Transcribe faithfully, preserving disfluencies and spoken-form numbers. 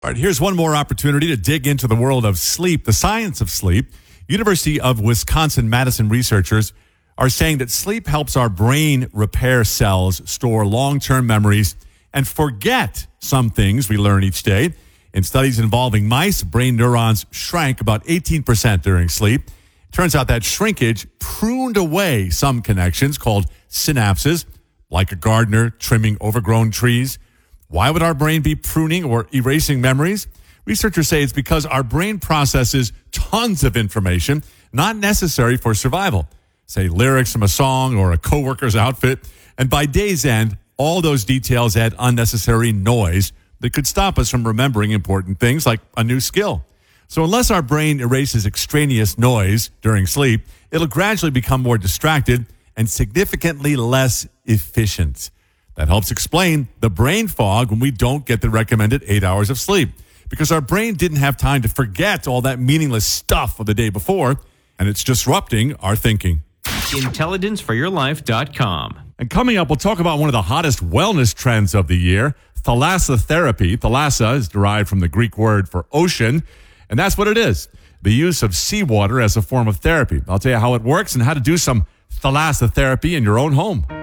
All right, here's one more opportunity to dig into the world of sleep, the science of sleep. University of Wisconsin-Madison researchers are saying that sleep helps our brain repair cells, store long-term memories, and forget some things we learn each day. In studies involving mice, brain neurons shrank about eighteen percent during sleep. It turns out that shrinkage pruned away some connections called synapses, like a gardener trimming overgrown trees. Why would our brain be pruning or erasing memories? Researchers say it's because our brain processes tons of information not necessary for survival, say lyrics from a song or a coworker's outfit. And by day's end, all those details add unnecessary noise that could stop us from remembering important things like a new skill. So unless our brain erases extraneous noise during sleep, it'll gradually become more distracted and significantly less efficient. That helps explain the brain fog when we don't get the recommended eight hours of sleep, because our brain didn't have time to forget all that meaningless stuff of the day before, and it's disrupting our thinking. intelligence for your life dot com. And coming up, we'll talk about one of the hottest wellness trends of the year, thalassotherapy. Thalassa is derived from the Greek word for ocean, and that's what it is, the use of seawater as a form of therapy. I'll tell you how it works and how to do some thalassotherapy in your own home.